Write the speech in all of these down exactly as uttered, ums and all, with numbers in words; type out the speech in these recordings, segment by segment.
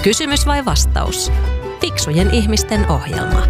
Kysymys vai vastaus? Fiksujen ihmisten ohjelma.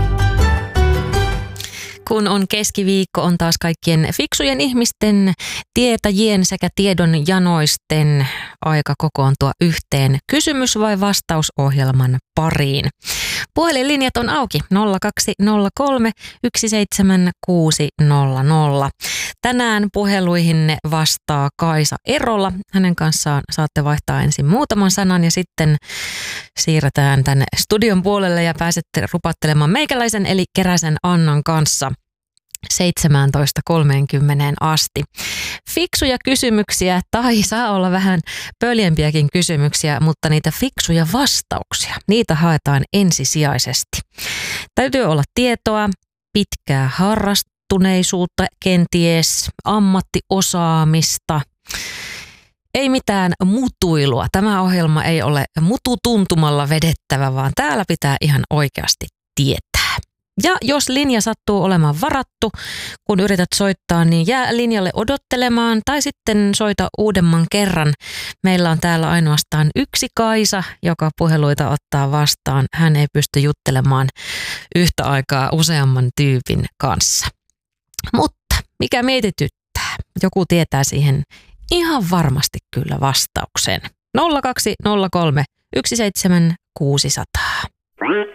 Kun on keskiviikko, on taas kaikkien fiksujen ihmisten, tietäjien sekä tiedon janoisten aika kokoontua yhteen kysymys- vai vastausohjelman pariin. Puhelinlinjat on auki nolla kaksi nolla kolme yksi seitsemän kuusi nolla nolla. Tänään puheluihin vastaa Kaisa Erola. Hänen kanssaan saatte vaihtaa ensin muutaman sanan ja sitten siirretään tänne studion puolelle ja pääsette rupattelemaan meikäläisen eli Keräsen Annan kanssa seitsemäntoista kolmekymmentä asti. Fiksuja kysymyksiä tai saa olla vähän pöljempiäkin kysymyksiä, mutta niitä fiksuja vastauksia, niitä haetaan ensisijaisesti. Täytyy olla tietoa, pitkää harrastuneisuutta, kenties ammattiosaamista. Ei mitään mutuilua. Tämä ohjelma ei ole mututuntumalla vedettävä, vaan täällä pitää ihan oikeasti tietää. Ja jos linja sattuu olemaan varattu, kun yrität soittaa, niin jää linjalle odottelemaan tai sitten soita uudemman kerran. Meillä on täällä ainoastaan yksi Kaisa, joka puheluita ottaa vastaan. Hän ei pysty juttelemaan yhtä aikaa useamman tyypin kanssa. Mutta mikä mietityttää? Joku tietää siihen ihan varmasti kyllä vastauksen. nolla kaksi nolla kolme yksi seitsemän kuusi nolla nolla.